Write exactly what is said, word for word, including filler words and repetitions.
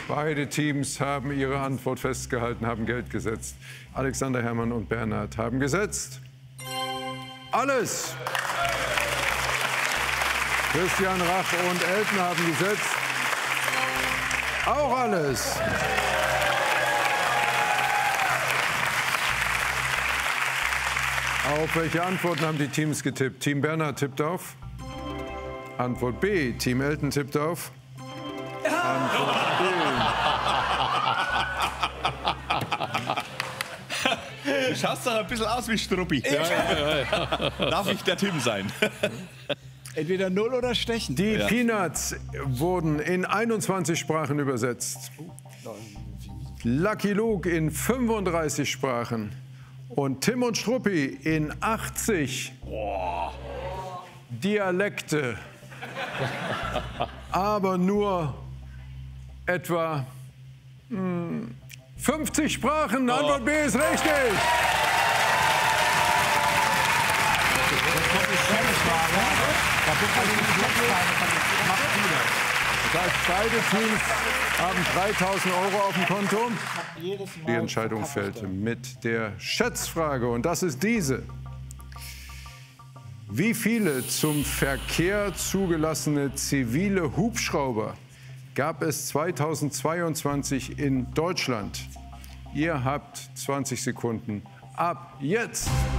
Beide Teams haben ihre Antwort festgehalten, haben Geld gesetzt. Alexander Herrmann und Bernhard haben gesetzt. Alles. Christian Rach und Elton haben gesetzt. Auch alles. Auf welche Antworten haben die Teams getippt? Team Bernhard tippt auf. Antwort B. Team Elton tippt auf. Ja. Antwort B. Du schaust doch ein bisschen aus wie Struppi. Ja, ja, ja. Darf ich der Tim sein? Entweder null oder stechen. Die Ja. Peanuts wurden in einundzwanzig Sprachen übersetzt. Lucky Luke in fünfunddreißig Sprachen. Und Tim und Struppi in achtzig oh. Dialekte. Aber nur etwa hm, fünfzig Sprachen. Antwort B ist richtig. Das heißt, beide Teams haben dreitausend Euro auf dem Konto. Die Entscheidung fällt mit der Schätzfrage. Und das ist diese. Wie viele zum Verkehr zugelassene zivile Hubschrauber gab es zweitausendzweiundzwanzig in Deutschland? Ihr habt zwanzig Sekunden ab jetzt.